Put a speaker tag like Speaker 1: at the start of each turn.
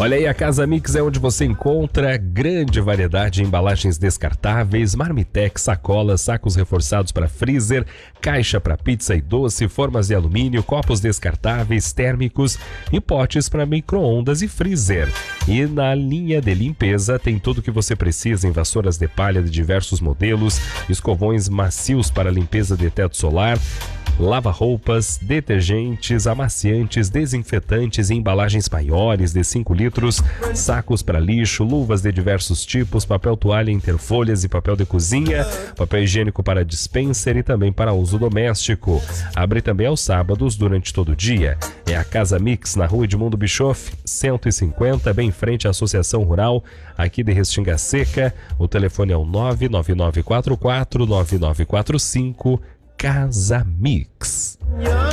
Speaker 1: Olha aí, a Casa Mix é onde você encontra grande variedade de embalagens descartáveis, marmitex, sacolas, sacos reforçados para freezer, caixa para pizza e doce, formas de alumínio, copos descartáveis, térmicos e potes para micro-ondas e freezer. E na linha de limpeza tem tudo o que você precisa em vassouras de palha de diversos modelos, escovões macios para limpeza de teto solar, lava-roupas, detergentes, amaciantes, desinfetantes e embalagens maiores de 5 litros, sacos para lixo, luvas de diversos tipos, papel toalha interfolhas e papel de cozinha, papel higiênico para dispenser e também para uso doméstico. Abre também aos sábados durante todo o dia. É a Casa Mix na rua Edmundo Bischoff, 150, bem em frente à Associação Rural, aqui de Restinga Seca. O telefone é o 999449945. Casa Mix.